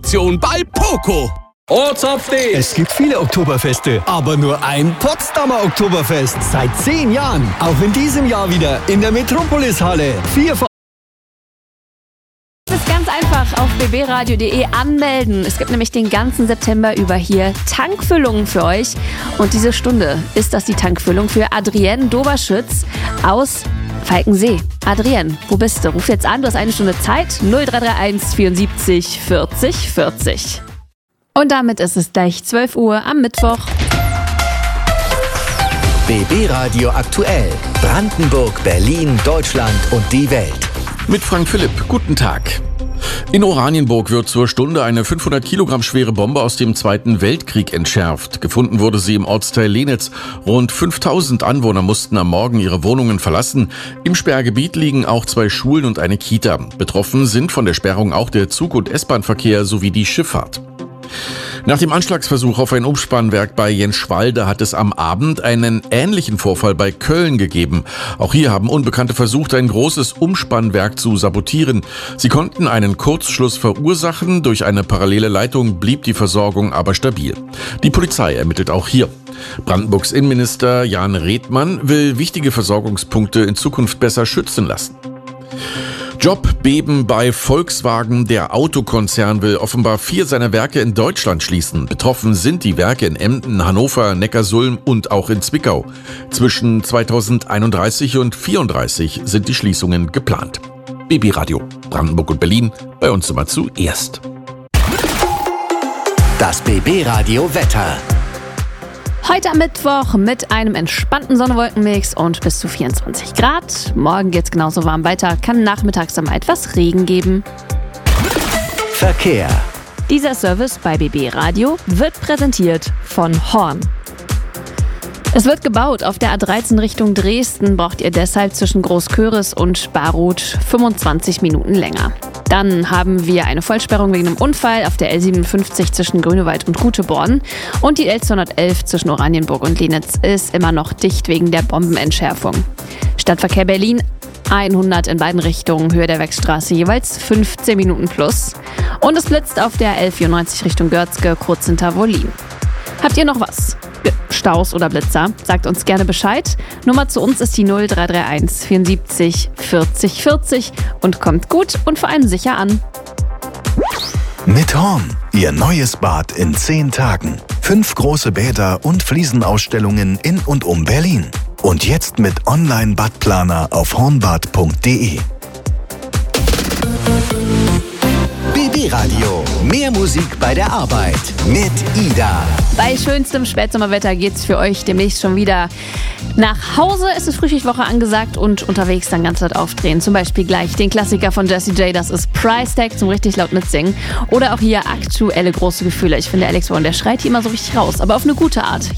Sonderaktion bei Poco. Es gibt viele Oktoberfeste, aber nur ein Potsdamer Oktoberfest. Seit 10 Jahren. Auch in diesem Jahr wieder in der Metropolis-Halle. Es ist ganz einfach auf bbradio.de anmelden. Es gibt nämlich den ganzen September über hier Tankfüllungen für euch. Und diese Stunde ist das die Tankfüllung für Adrienne Doberschütz aus Falkensee. Adrienne, wo bist du? Ruf jetzt an, du hast eine Stunde Zeit. 0331 74 40 40. Und damit ist es gleich 12 Uhr am Mittwoch. BB Radio aktuell. Brandenburg, Berlin, Deutschland und die Welt. Mit Frank Philipp, guten Tag. In Oranienburg wird zur Stunde eine 500 Kilogramm schwere Bombe aus dem Zweiten Weltkrieg entschärft. Gefunden wurde sie im Ortsteil Lenitz. Rund 5000 Anwohner mussten am Morgen ihre Wohnungen verlassen. Im Sperrgebiet liegen auch 2 Schulen und eine Kita. Betroffen sind von der Sperrung auch der Zug- und S-Bahn-Verkehr sowie die Schifffahrt. Nach dem Anschlagsversuch auf ein Umspannwerk bei Jenschwalde hat es am Abend einen ähnlichen Vorfall bei Köln gegeben. Auch hier haben Unbekannte versucht, ein großes Umspannwerk zu sabotieren. Sie konnten einen Kurzschluss verursachen. Durch eine parallele Leitung blieb die Versorgung aber stabil. Die Polizei ermittelt auch hier. Brandenburgs Innenminister Jan Redmann will wichtige Versorgungspunkte in Zukunft besser schützen lassen. Jobbeben bei Volkswagen. Der Autokonzern will offenbar 4 seiner Werke in Deutschland schließen. Betroffen sind die Werke in Emden, Hannover, Neckarsulm und auch in Zwickau. Zwischen 2031 und 2034 sind die Schließungen geplant. BB Radio, Brandenburg und Berlin, bei uns immer zuerst. Das BB Radio Wetter. Heute am Mittwoch mit einem entspannten Sonne-Wolken-Mix und bis zu 24 Grad. Morgen geht's genauso warm weiter, kann nachmittags dann mal etwas Regen geben. Verkehr. Dieser Service bei BB Radio wird präsentiert von Horn. Es wird gebaut. Auf der A13 Richtung Dresden braucht ihr deshalb zwischen Großköris und Baruth 25 Minuten länger. Dann haben wir eine Vollsperrung wegen einem Unfall auf der L57 zwischen Grünewald und Guteborn. Und die L211 zwischen Oranienburg und Lenitz ist immer noch dicht wegen der Bombenentschärfung. Stadtverkehr Berlin 100 in beiden Richtungen, Höhe der Wechstraße jeweils 15 Minuten plus. Und es blitzt auf der L94 Richtung Görzge, kurz hinter Wollin. Habt ihr noch was? Staus oder Blitzer? Sagt uns gerne Bescheid. Nummer zu uns ist die 0331 74 40 40 und kommt gut und vor allem sicher an. Mit Horn, Ihr neues Bad in 10 Tagen. 5 große Bäder und Fliesenausstellungen in und um Berlin. Und jetzt mit Online-Badplaner auf hornbad.de. BB Radio. Mehr Musik bei der Arbeit mit Ida. Bei schönstem Spätsommerwetter geht's für euch demnächst schon wieder nach Hause. Es ist Frühschichtwoche angesagt und unterwegs dann ganz laut aufdrehen. Zum Beispiel gleich den Klassiker von Jessie J, das ist Price Tag, zum richtig laut mitsingen. Oder auch hier aktuelle große Gefühle. Ich finde, Alex Warren, der schreit hier immer so richtig raus, aber auf eine gute Art.